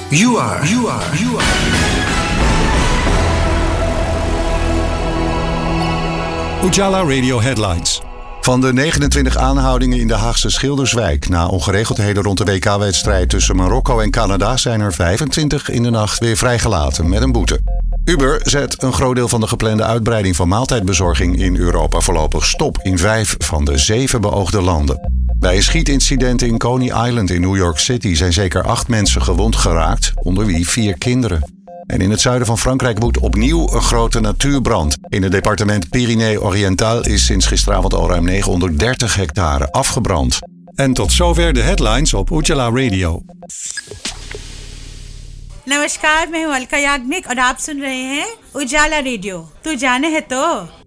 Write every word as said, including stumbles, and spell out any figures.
You are, you are, you are. Ujala Radio Headlines. Van de negenentwintig aanhoudingen in de Haagse Schilderswijk na ongeregeldheden rond de W K-wedstrijd tussen Marokko en Canada zijn er vijfentwintig in de nacht weer vrijgelaten met een boete. Uber zet een groot deel van de geplande uitbreiding van maaltijdbezorging in Europa voorlopig stop in vijf van de zeven beoogde landen. Bij een schietincident in Coney Island in New York City zijn zeker acht mensen gewond geraakt, onder wie vier kinderen. En in het zuiden van Frankrijk woedt opnieuw een grote natuurbrand. In het departement Pyrénées-Oriental is sinds gisteravond al ruim negenhonderddertig hectare afgebrand. En tot zover de headlines op Ujala Radio. नमस्कार, मैं हूं अलका याग्निक और आप सुन रहे हैं उजाला रेडियो। तू जाने है तो